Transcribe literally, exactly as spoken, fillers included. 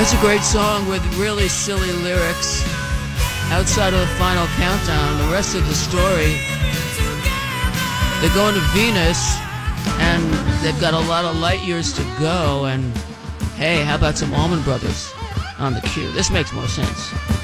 That's a great song with really silly lyrics. Outside of the final countdown, the rest of the story, they're going to Venus, and they've got a lot of light years to go, and hey, how about some Allman Brothers on the cue? This makes more sense.